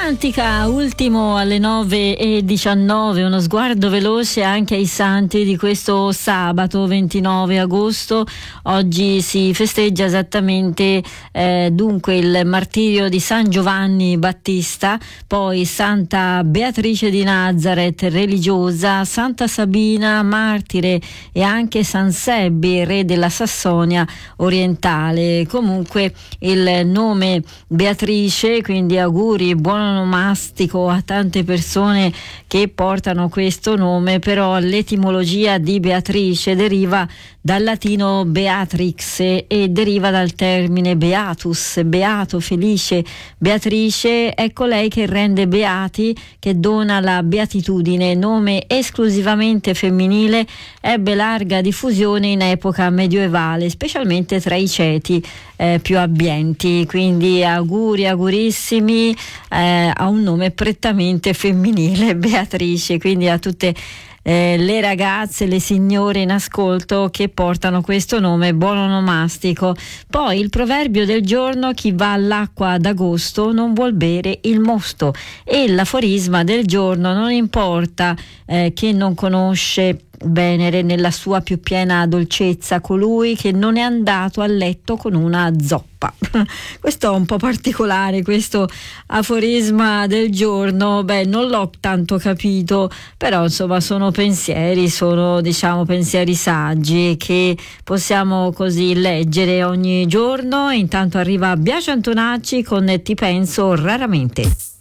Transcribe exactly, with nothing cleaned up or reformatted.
Romantica, ultimo alle nove e diciannove, uno sguardo veloce anche ai santi di questo sabato ventinove agosto. Oggi si festeggia esattamente eh, dunque il martirio di San Giovanni Battista, poi Santa Beatrice di Nazareth, religiosa, Santa Sabina, martire, e anche San Sebbi, re della Sassonia orientale. Comunque il nome Beatrice, quindi auguri, buon onomastico a tante persone che portano questo nome, però l'etimologia di Beatrice deriva dal latino beatrix e deriva dal termine beatus, beato, felice. Beatrice è colei che rende beati, che dona la beatitudine, nome esclusivamente femminile, ebbe larga diffusione in epoca medievale, specialmente tra i ceti eh, più abbienti, quindi auguri, augurissimi eh, a un nome prettamente femminile, Beatrice, quindi a tutte Eh, le ragazze, le signore in ascolto che portano questo nome, buon onomastico. Poi il proverbio del giorno: chi va all'acqua d'agosto non vuol bere il mosto, e l'aforisma del giorno: non importa eh, che non conosce Venere nella sua più piena dolcezza colui che non è andato a letto con una zoppa. Questo è un po' particolare, questo aforisma del giorno. Beh, non l'ho tanto capito, però insomma sono pensieri, sono diciamo pensieri saggi che possiamo così leggere ogni giorno. Intanto arriva Biagio Antonacci con Ti penso raramente.